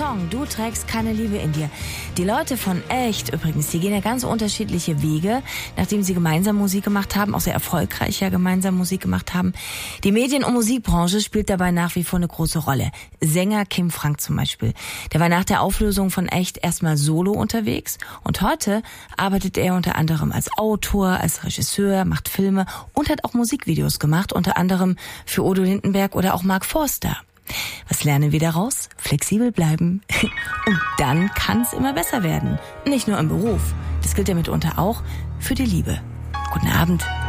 Song, Du trägst keine Liebe in dir. Die Leute von Echt übrigens, die gehen ja ganz unterschiedliche Wege, nachdem sie gemeinsam Musik gemacht haben, auch sehr erfolgreich ja gemeinsam Musik gemacht haben. Die Medien- und Musikbranche spielt dabei nach wie vor eine große Rolle. Sänger Kim Frank zum Beispiel, der war nach der Auflösung von Echt erstmal solo unterwegs und heute arbeitet er unter anderem als Autor, als Regisseur, macht Filme und hat auch Musikvideos gemacht, unter anderem für Udo Lindenberg oder auch Mark Forster. Was lernen wir daraus? Flexibel bleiben. Und dann kann es immer besser werden. Nicht nur im Beruf. Das gilt ja mitunter auch für die Liebe. Guten Abend.